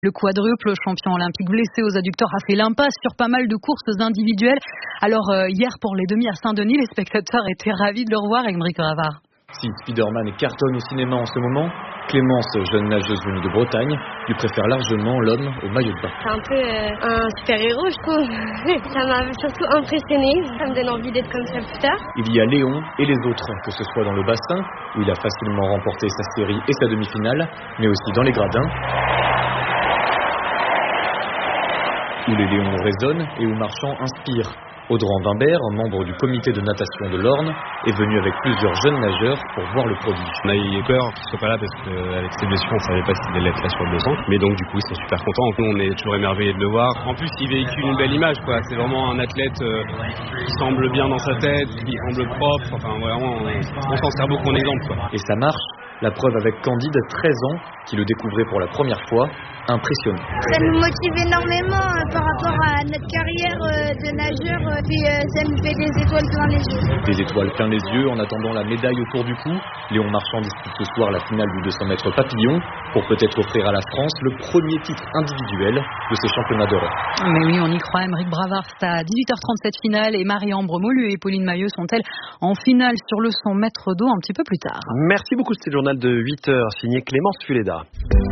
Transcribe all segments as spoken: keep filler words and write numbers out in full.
Le quadruple champion olympique blessé aux adducteurs a fait l'impasse sur pas mal de courses individuelles. Alors euh, hier pour les demi à Saint-Denis, les spectateurs étaient ravis de le revoir, Aymeric Bravard. Si Spider-Man cartonne au cinéma en ce moment, Clémence, jeune nageuse venue de Bretagne, lui préfère largement l'homme au maillot de bain. C'est un peu euh, un super-héros, je trouve. Ça m'a surtout impressionné. Ça me donne envie d'être comme ça plus tard. Il y a Léon et les autres, que ce soit dans le bassin, où il a facilement remporté sa série et sa demi-finale, mais aussi dans les gradins, où les léons résonnent et où Marchand inspire. Audran Wimbert, membre du comité de natation de l'Orne, est venu avec plusieurs jeunes nageurs pour voir le prodige. On a eu peur qu'il ne soit pas là parce qu'avec ses blessures, on ne savait pas s'il allait être là sur le deux cents. Mais donc du coup, ils sont super contents. Nous, on est toujours émerveillés de le voir. En plus, il véhicule une belle image, quoi. C'est vraiment un athlète euh, qui semble bien dans sa tête, qui semble propre. Enfin, vraiment, on, on s'en sert beaucoup en exemple, quoi. Et ça marche. La preuve avec Candide, treize ans, qui le découvrait pour la première fois, impressionnant. Ça nous motive énormément hein, par rapport à notre carrière euh, de nageur, euh, puis euh, ça nous fait des étoiles plein les yeux. Des étoiles plein les yeux en attendant la médaille autour du cou. Léon Marchand dispute ce soir la finale du deux cents mètres papillon pour peut-être offrir à la France le premier titre individuel de ces championnats d'Europe. Mais oui, on y croit, Aymeric Bravard. C'est à dix-huit heures trente-sept finale et Marie-Ambre Molu et Pauline Mailleux sont-elles en finale sur le cent mètres d'eau un petit peu plus tard. Merci beaucoup, c'était le journal de huit heures, signé Clémence Fuleda.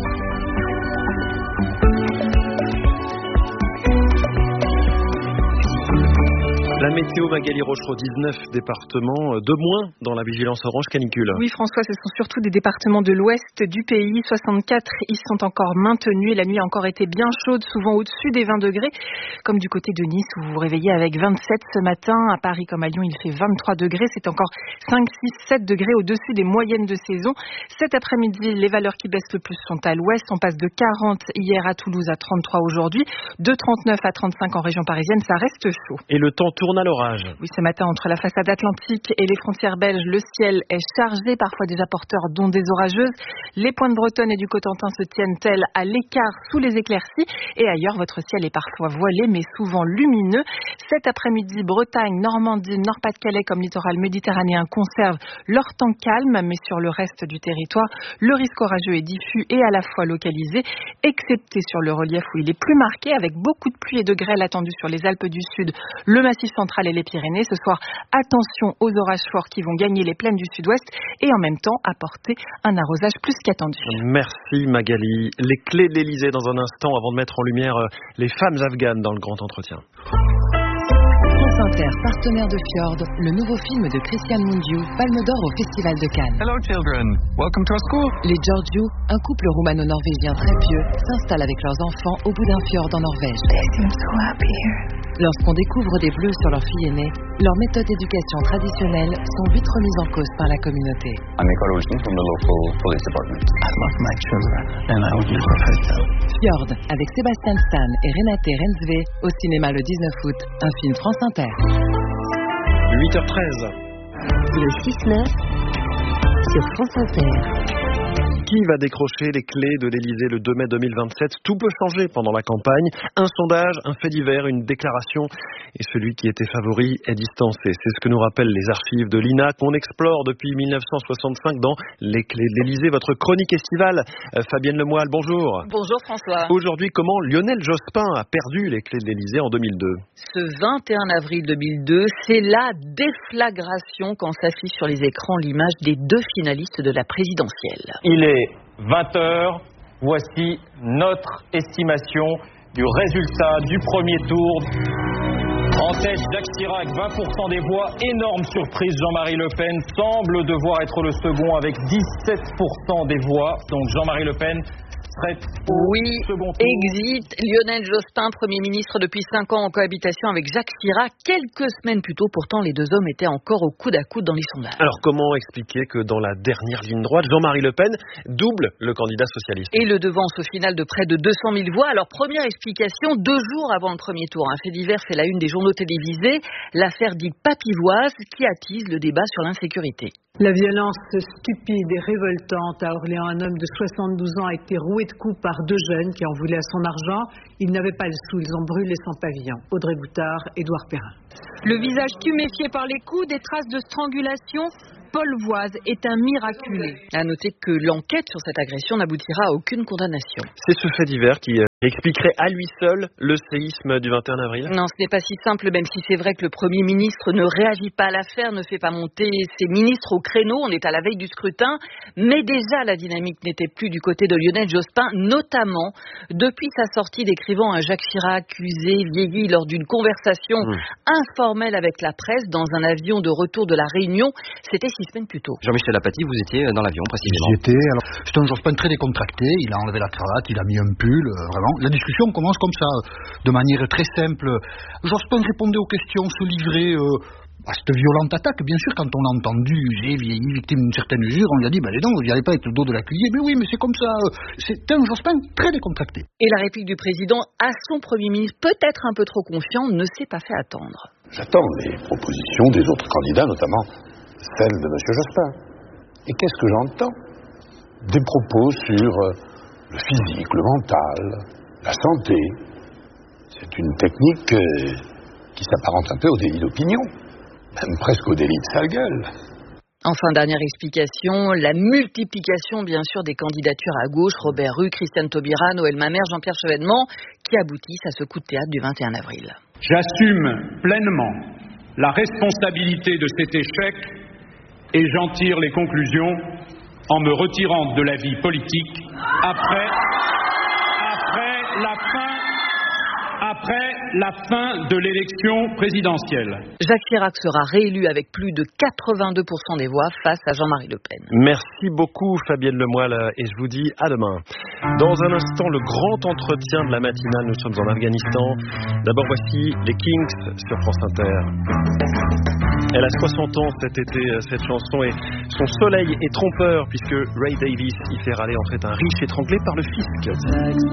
La météo, Magali Rochereau, dix-neuf départements, de moins dans la vigilance orange canicule. Oui François, ce sont surtout des départements de l'ouest du pays. soixante-quatre, ils sont encore maintenus. La nuit a encore été bien chaude, souvent au-dessus des vingt degrés. Comme du côté de Nice où vous vous réveillez avec vingt-sept ce matin. À Paris comme à Lyon, il fait vingt-trois degrés. C'est encore cinq, six, sept degrés au-dessus des moyennes de saison. Cet après-midi, les valeurs qui baissent le plus sont à l'ouest. On passe de quarante hier à Toulouse à trente-trois aujourd'hui. De trente-neuf à trente-cinq en région parisienne, ça reste chaud. Et le temps tourne à l'orage. Oui, ce matin, entre la façade atlantique et les frontières belges, le ciel est chargé, parfois déjà porteur d'ondes orageuses. Les pointes bretonnes et du Cotentin se tiennent-elles à l'écart sous les éclaircies. Et ailleurs, votre ciel est parfois voilé, mais souvent lumineux. Cet après-midi, Bretagne, Normandie, Nord-Pas-de-Calais comme littoral méditerranéen conservent leur temps calme, mais sur le reste du territoire, le risque orageux est diffus et à la fois localisé, excepté sur le relief où il est plus marqué, avec beaucoup de pluie et de grêle attendus sur les Alpes du Sud, le Massif central et les Pyrénées. Ce soir, attention aux orages forts qui vont gagner les plaines du sud-ouest et en même temps apporter un arrosage plus qu'attendu. Merci Magali. Les clés de l'Elysée dans un instant avant de mettre en lumière les femmes afghanes dans le grand entretien. France Inter, partenaire de Fjord, le nouveau film de Christian Mungiu, Palme d'Or au Festival de Cannes. Hello children, welcome to our school. Les Giorgio, un couple roumano-norvégien très pieux, s'installe avec leurs enfants au bout d'un fjord en Norvège. They seem so happy here. Lorsqu'on découvre des bleus sur leur fille aînée, leurs méthodes d'éducation traditionnelles sont vite remises en cause par la communauté. I'm Michael Olsen from the local police department. I love my children and I would never hurt them. Fjord, avec Sébastien Stan et Renate Rensve, au cinéma le dix-neuf août, un film France Inter. huit heures treize. Le six neuf sur France Inter. Qui va décrocher les clés de l'Elysée le deux mai deux mille vingt-sept? Tout peut changer pendant la campagne. Un sondage, un fait divers, une déclaration. Et celui qui était favori est distancé. C'est ce que nous rappellent les archives de l'I N A qu'on explore depuis mille neuf cent soixante-cinq dans Les clés de l'Elysée, votre chronique estivale. Euh, Fabienne Lemoyle, bonjour. Bonjour François. Aujourd'hui, comment Lionel Jospin a perdu les clés de l'Elysée en deux mille deux? Ce vingt et un avril deux mille deux, c'est la déflagration quand s'affiche sur les écrans l'image des deux finalistes de la présidentielle. Il est vingt heures, voici notre estimation du résultat du premier tour. En tête, Jacques Chirac, vingt pour cent des voix. Énorme surprise, Jean-Marie Le Pen semble devoir être le second avec dix-sept pour cent des voix. Donc Jean-Marie Le Pen serait au oui, second tour. Exit Lionel Jospin, Premier ministre depuis cinq ans en cohabitation avec Jacques Chirac. Quelques semaines plus tôt, pourtant, les deux hommes étaient encore au coude à coude dans les sondages. Alors comment expliquer que dans la dernière ligne droite, Jean-Marie Le Pen double le candidat socialiste? Et le devance au final de près de deux cent mille voix. Alors première explication, deux jours avant le premier tour, un fait divers fait la une des journaux télévisés, l'affaire dite papivoise qui attise le débat sur l'insécurité. La violence stupide et révoltante à Orléans, un homme de soixante-douze ans a été roué de coups par deux jeunes qui en voulaient à son argent. Ils n'avaient pas le sou, ils ont brûlé son pavillon. Audrey Boutard, Édouard Perrin. Le visage tuméfié par les coups, des traces de strangulation. Paul Voise est un miraculé. À noter que l'enquête sur cette agression n'aboutira à aucune condamnation. C'est ce fait divers qui expliquerait à lui seul le séisme du vingt et un avril? Non, ce n'est pas si simple, même si c'est vrai que le Premier ministre ne réagit pas à l'affaire, ne fait pas monter ses ministres au créneau. On est à la veille du scrutin, mais déjà la dynamique n'était plus du côté de Lionel Jospin, notamment depuis sa sortie décrivant un Jacques Chirac accusé, vieilli lors d'une conversation mmh. informelle avec la presse dans un avion de retour de la Réunion. C'était six semaines plus tôt. Jean-Michel Apathy, vous étiez dans l'avion précisément. J'y étais. Alors, c'était un Jospin très décontracté. Il a enlevé la cravate, il a mis un pull, euh, vraiment. La discussion commence comme ça, de manière très simple. Jospin répondait aux questions, se livrait euh, à cette violente attaque. Bien sûr, quand on l'a entendu, usé, vieilli, victime d'une certaine usure, on lui a dit, bah, les dents, vous n'y allez pas avec le dos de la cuillère. Mais oui, mais c'est comme ça. C'est un Jospin très décontracté. Et la réplique du président à son Premier ministre, peut-être un peu trop confiant, ne s'est pas fait attendre. J'attends les propositions des autres candidats, notamment celle de M. Jospin. Et qu'est-ce que j'entends? Des propos sur le physique, le mental, la santé. C'est une technique euh, qui s'apparente un peu au délit d'opinion, même presque au délit de sale gueule. Enfin, dernière explication, la multiplication bien sûr des candidatures à gauche, Robert Rue, Christiane Taubira, Noël Mamère, Jean-Pierre Chevènement, qui aboutissent à ce coup de théâtre du vingt et un avril. J'assume pleinement la responsabilité de cet échec et j'en tire les conclusions en me retirant de la vie politique après, après la fin après la fin de l'élection présidentielle. Jacques Chirac sera réélu avec plus de quatre-vingt-deux pour cent des voix face à Jean-Marie Le Pen. Merci beaucoup Fabienne Lemoyle et je vous dis à demain. Dans un instant, le grand entretien de la matinale, nous sommes en Afghanistan. D'abord voici les Kings sur France Inter. Elle a soixante ans cet été, cette chanson, et son soleil est trompeur puisque Ray Davis y fait râler en fait un riche étranglé par le fisc.